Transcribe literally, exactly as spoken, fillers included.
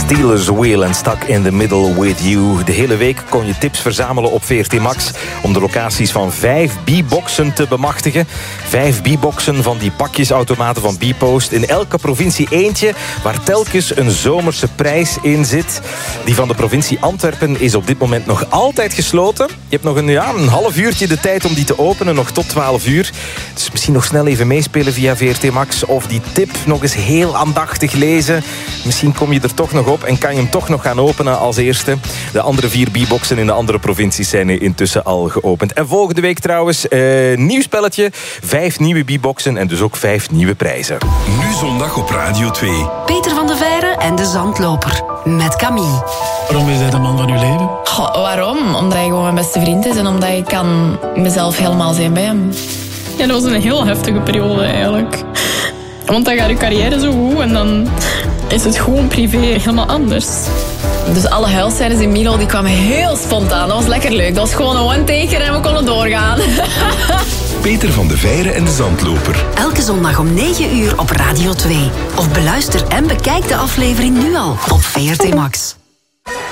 Steelers Wheel en Stuck in the Middle with You. De hele week kon je tips verzamelen op V R T Max om de locaties van vijf B-boxen te bemachtigen. Vijf B-boxen van die pakjesautomaten van B-Post. In elke provincie eentje waar telkens een zomerse prijs in zit. Die van de provincie Antwerpen is op dit moment nog altijd gesloten. Je hebt nog een, ja, een half uurtje de tijd om die te openen, nog tot twaalf uur. Dus misschien nog snel even meespelen via V R T Max of die tip nog eens heel aandachtig lezen. Misschien kom je er toch nog op en kan je hem toch nog gaan openen als eerste. De andere vier B-boxen in de andere provincies zijn intussen al geopend. En volgende week trouwens, eh, nieuw spelletje. Vijf nieuwe B-boxen en dus ook vijf nieuwe prijzen. Nu zondag op Radio twee. Peter van de Veire en de Zandloper. Met Camille. Waarom is hij de man van uw leven? Goh, waarom? Omdat hij gewoon mijn beste vriend is en omdat ik kan mezelf helemaal zijn bij hem. Ja, dat was een heel heftige periode eigenlijk. Want dan gaat je carrière zo goed en dan is het gewoon privé helemaal anders. Dus alle huilscènes in Milo die kwamen heel spontaan. Dat was lekker leuk. Dat was gewoon een one-taker en we konden doorgaan. Peter van de Veire en de Zandloper. Elke zondag om negen uur op Radio twee. Of beluister en bekijk de aflevering nu al op V R T Max.